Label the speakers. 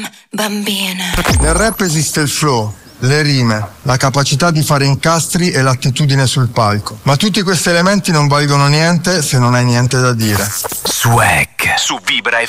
Speaker 1: bambina.
Speaker 2: Nel rap esiste il flow, le rime, la capacità di fare incastri e l'attitudine sul palco. Ma tutti questi elementi non valgono niente se non hai niente da dire.
Speaker 3: Swag su Vibra FM.